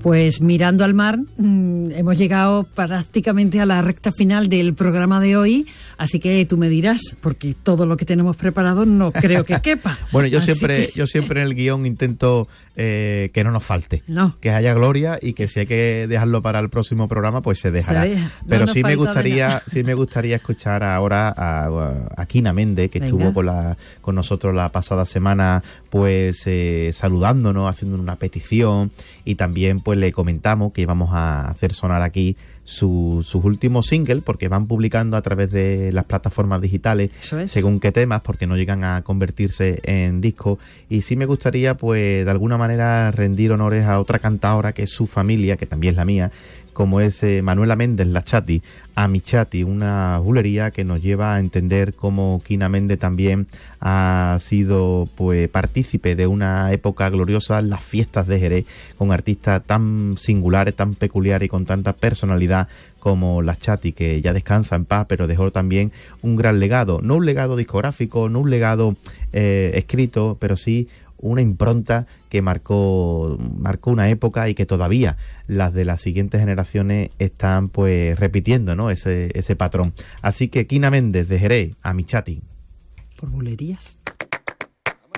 Pues mirando al mar, hemos llegado prácticamente a la recta final del programa de hoy, así que tú me dirás, porque todo lo que tenemos preparado no creo que quepa. Bueno, yo siempre en el guión intento que no nos falte, que haya gloria y que si hay que dejarlo para el próximo programa, pues se dejará. Pero sí me gustaría escuchar ahora a Quina Méndez, que estuvo con nosotros la pasada semana, pues saludándonos, haciendo una petición, y también pues le comentamos que íbamos a hacer sonar aquí sus últimos singles, porque van publicando a través de las plataformas digitales según qué temas, porque no llegan a convertirse en discos. Y sí me gustaría pues de alguna manera rendir honores a otra cantadora que es su familia, que también es la mía, como es Manuela Méndez, la Chati, a mi Chati, una bulería que nos lleva a entender cómo Quina Méndez también ha sido pues partícipe de una época gloriosa, las fiestas de Jerez, con artistas tan singulares, tan peculiares y con tanta personalidad como la Chati, que ya descansa en paz, pero dejó también un gran legado, no un legado discográfico, no un legado escrito, pero sí una impronta que marcó una época y que todavía las de las siguientes generaciones están pues repitiendo, ¿no? ese patrón. Así que Quina Méndez de Jerez, a mi Chati. Por bulerías.